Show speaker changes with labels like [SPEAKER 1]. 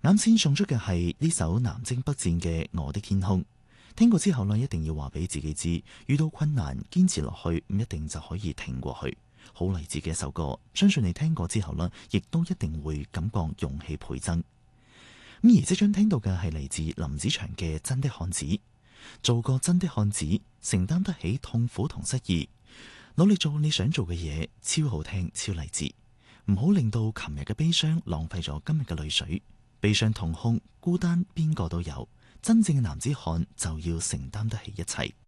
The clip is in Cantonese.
[SPEAKER 1] 啱先送出嘅係呢首南征北戰嘅《我的天空》，聽過之後呢，一定要話俾自己知，遇到困難堅持落去，唔一定就可以挺過去。好勵志嘅一首歌，相信你聽過之後呢，亦都一定會感覺勇氣倍增。咁而即將聽到嘅係嚟自林子祥嘅《真的漢子》，做個真的漢子，承擔得起痛苦同失意，努力做你想做嘅嘢，超好聽，超勵志。唔好令到琴日嘅悲傷浪費咗今日嘅淚水。悲傷痛哭孤單邊個都有，真正嘅男子漢就要承擔得起一切。